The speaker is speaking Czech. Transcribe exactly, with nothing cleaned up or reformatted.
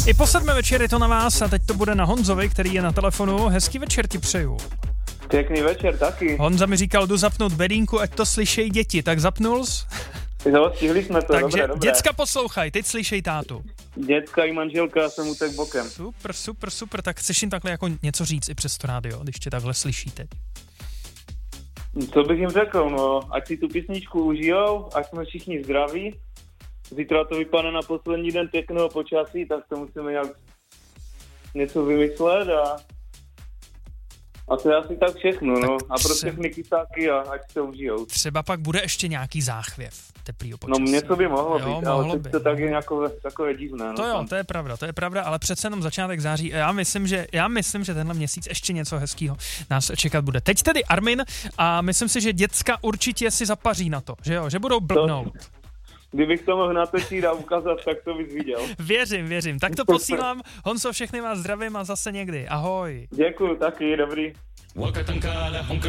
I po sedmé večer je to na vás a teď to bude na Honzovi, který je na telefonu. Hezký večer ti přeju. Pěkný večer taky. Honza mi říkal, jdu zapnout bedínku, ať to slyšej děti, tak zapnul jsi? No, stihli jsme to, Takže dobré, dobré. děcka poslouchaj, teď slyšej tátu. Děcka i manželka, jsem utek bokem. Super, super, super, tak chceš jim takhle jako něco říct i přes to rádio, když tě takhle slyší teď. Co bych jim řekl, no, ať si tu písničku užijou, ať jsme všichni zdraví. Zítra to vypadá na poslední den pěkného počasí, tak to musíme nějak něco vymyslet a... A to je asi tak všechno, no. A pro všechny kysáky a ať se užijou. Třeba pak bude ještě nějaký záchvěv teplýho počasí. No něco by mohlo jo, být, mohlo ale by. to tak je nějakové, takové divné. No, to jo, tam. to je pravda, to je pravda, ale přece jenom začátek září. Já myslím, že, já myslím, že tenhle měsíc ještě něco hezkýho nás čekat bude. Teď tedy Armin a myslím si, že děcka určitě si zapaří na to, že jo, že budou blbnout. To... Kdybych to mohl natočit a ukázat, tak to bys viděl. Věřím, věřím. Tak to posílám. Honzo, všechny vás zdravím a zase někdy. Ahoj. Děkuju, taky, dobrý.